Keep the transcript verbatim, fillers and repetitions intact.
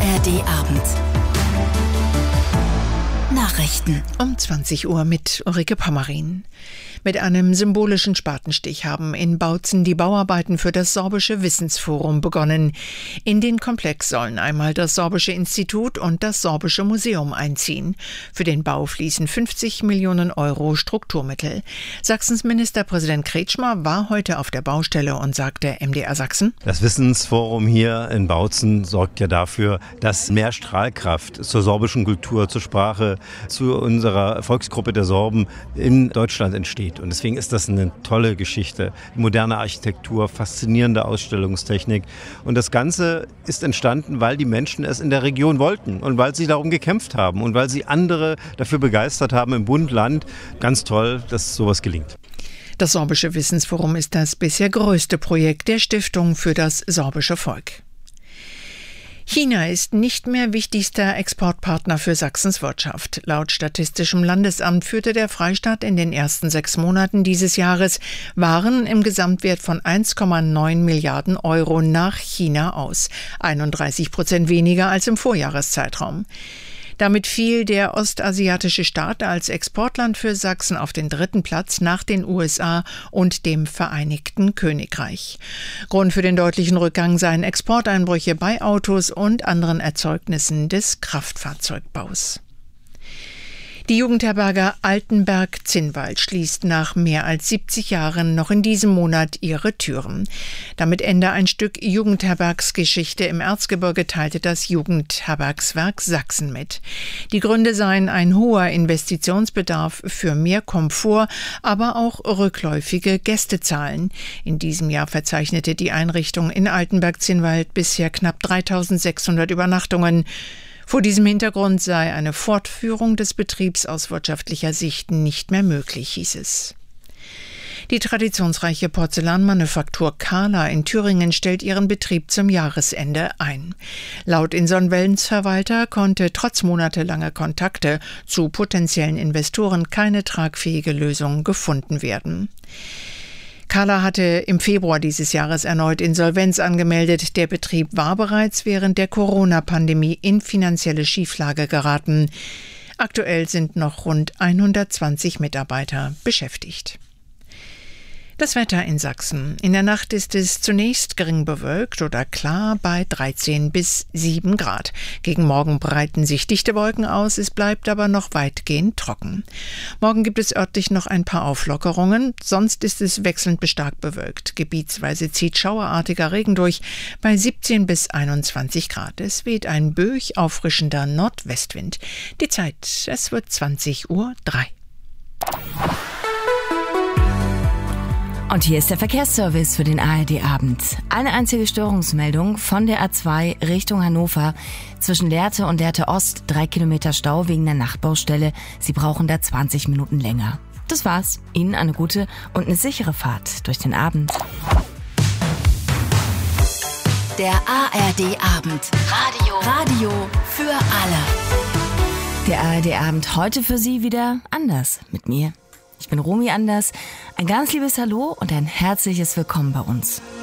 R D-Abend. Nachrichten. Um zwanzig Uhr mit Ulrike Pommerin. Mit einem symbolischen Spatenstich haben in Bautzen die Bauarbeiten für das Sorbische Wissensforum begonnen. In den Komplex sollen einmal das Sorbische Institut und das Sorbische Museum einziehen. Für den Bau fließen fünfzig Millionen Euro Strukturmittel. Sachsens Ministerpräsident Kretschmer war heute auf der Baustelle und sagte M D R Sachsen: Das Wissensforum hier in Bautzen sorgt ja dafür, dass mehr Strahlkraft zur sorbischen Kultur, zur Sprache, zu unserer Volksgruppe der Sorben in Deutschland entsteht. Und deswegen ist das eine tolle Geschichte. Moderne Architektur, faszinierende Ausstellungstechnik. Und das Ganze ist entstanden, weil die Menschen es in der Region wollten und weil sie darum gekämpft haben und weil sie andere dafür begeistert haben im Bund, Land. Ganz toll, dass sowas gelingt. Das Sorbische Wissensforum ist das bisher größte Projekt der Stiftung für das sorbische Volk. China ist nicht mehr wichtigster Exportpartner für Sachsens Wirtschaft. Laut Statistischem Landesamt führte der Freistaat in den ersten sechs Monaten dieses Jahres Waren im Gesamtwert von eins Komma neun Milliarden Euro nach China aus. einunddreißig Prozent weniger als im Vorjahreszeitraum. Damit fiel der ostasiatische Staat als Exportland für Sachsen auf den dritten Platz nach den U S A und dem Vereinigten Königreich. Grund für den deutlichen Rückgang seien Exporteinbrüche bei Autos und anderen Erzeugnissen des Kraftfahrzeugbaus. Die Jugendherberge Altenberg-Zinnwald schließt nach mehr als siebzig Jahren noch in diesem Monat ihre Türen. Damit Ende ein Stück Jugendherbergsgeschichte im Erzgebirge, teilte das Jugendherbergswerk Sachsen mit. Die Gründe seien ein hoher Investitionsbedarf für mehr Komfort, aber auch rückläufige Gästezahlen. In diesem Jahr verzeichnete die Einrichtung in Altenberg-Zinnwald bisher knapp dreitausendsechshundert Übernachtungen. Vor diesem Hintergrund sei eine Fortführung des Betriebs aus wirtschaftlicher Sicht nicht mehr möglich, hieß es. Die traditionsreiche Porzellanmanufaktur Kahler in Thüringen stellt ihren Betrieb zum Jahresende ein. Laut Insolvenzverwalter konnte trotz monatelanger Kontakte zu potenziellen Investoren keine tragfähige Lösung gefunden werden. Kahler hatte im Februar dieses Jahres erneut Insolvenz angemeldet. Der Betrieb war bereits während der Corona-Pandemie in finanzielle Schieflage geraten. Aktuell sind noch rund hundertzwanzig Mitarbeiter beschäftigt. Das Wetter in Sachsen. In der Nacht ist es zunächst gering bewölkt oder klar bei dreizehn bis sieben Grad. Gegen Morgen breiten sich dichte Wolken aus, es bleibt aber noch weitgehend trocken. Morgen gibt es örtlich noch ein paar Auflockerungen, sonst ist es wechselnd bis stark bewölkt. Gebietsweise zieht schauerartiger Regen durch bei siebzehn bis einundzwanzig Grad. Es weht ein böig auffrischender Nordwestwind. Die Zeit, es wird zwanzig Uhr drei. Und hier ist der Verkehrsservice für den A R D-Abend. Eine einzige Störungsmeldung von der A zwei Richtung Hannover. Zwischen Lehrte und Lehrte Ost drei Kilometer Stau wegen der Nachtbaustelle. Sie brauchen da zwanzig Minuten länger. Das war's. Ihnen eine gute und eine sichere Fahrt durch den Abend. Der A R D-Abend. Radio. Radio für alle. Der A R D-Abend heute für Sie wieder anders mit mir. Ich bin Romy Anders. Ein ganz liebes Hallo und ein herzliches Willkommen bei uns.